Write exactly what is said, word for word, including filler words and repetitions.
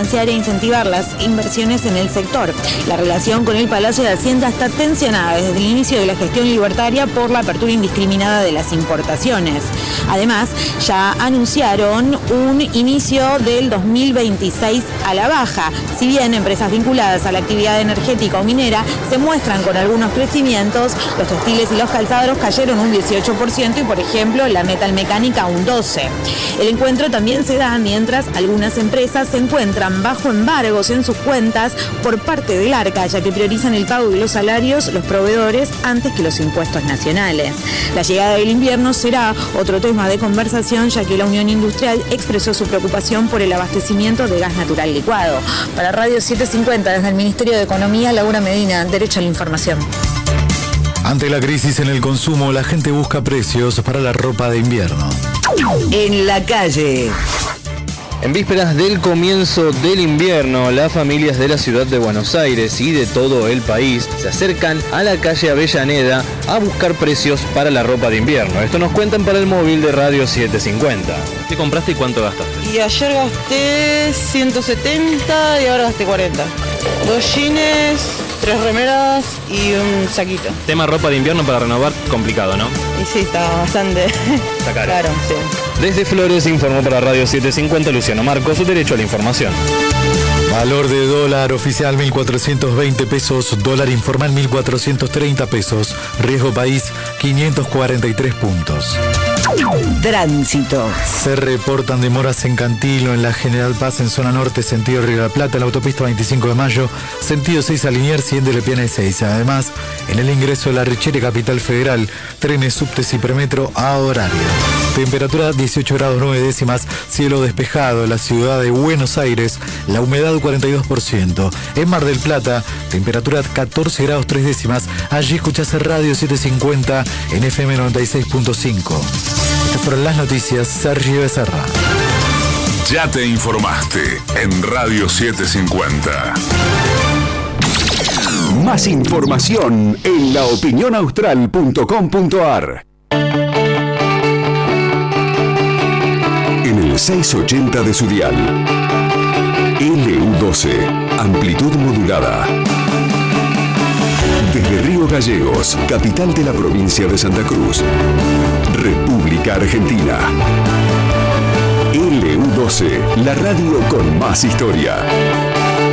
financiar e incentivar las inversiones en el sector. La relación con el Palacio de Hacienda está tensionada desde el inicio de la gestión libertaria por la apertura indiscriminada de las importaciones. Además, ya anunciaron un inicio del dos mil veintiséis a la baja. Si bien empresas vinculadas a la actividad energética o minera se muestran con algunos crecimientos, los textiles y los calzados cayeron un dieciocho por ciento y, por ejemplo, la metalmecánica un doce por ciento. El encuentro también se da mientras algunas empresas se encuentran bajo embargos en sus cuentas por parte del ARCA, ya que priorizan el pago de los salarios, los proveedores, antes que los impuestos nacionales. La llegada del invierno será otro tema de conversación, ya que la Unión Industrial expresó su preocupación por el abastecimiento de gas natural licuado. Para Radio setecientos cincuenta, desde el Ministerio de Economía, Laura Medina, Derecho a la Información. Ante la crisis en el consumo, la gente busca precios para la ropa de invierno. En la calle. En vísperas del comienzo del invierno, las familias de la ciudad de Buenos Aires y de todo el país se acercan a la calle Avellaneda a buscar precios para la ropa de invierno. Esto nos cuentan para el móvil de Radio setecientos cincuenta. ¿Qué compraste y cuánto gastaste? Y ayer gasté ciento setenta y ahora gasté cuarenta. Dos jeans, tres remeras y un saquito. Tema ropa de invierno para renovar, complicado, ¿no? Y sí, está bastante está caro. Claro, sí. Desde Flores informó para Radio setecientos cincuenta Luciano Marcos, su derecho a la información. Valor de dólar oficial mil cuatrocientos veinte pesos, dólar informal mil cuatrocientos treinta pesos, riesgo país quinientos cuarenta y tres puntos. Tránsito. Se reportan demoras en Cantilo, en la General Paz, en zona norte, sentido Río de la Plata, en la autopista veinticinco de mayo, sentido seis a Liniers y en Lepiana y seis. Además, en el ingreso de la Richere Capital Federal, trenes, subtes y premetro a horario. Temperatura dieciocho grados nueve décimas, cielo despejado en la ciudad de Buenos Aires, la humedad cuarenta y dos por ciento. En Mar del Plata, temperatura catorce grados tres décimas. Allí escuchás Radio setecientos cincuenta en F M noventa y seis punto cinco. Estas fueron las noticias. Sergio Becerra. Ya te informaste en Radio setecientos cincuenta. Más información en la opinión austral punto com punto a r. En el seiscientos ochenta de su dial. L U doce, amplitud modulada. Desde Río Gallegos, capital de la provincia de Santa Cruz, República Argentina. L U doce, la radio con más historia.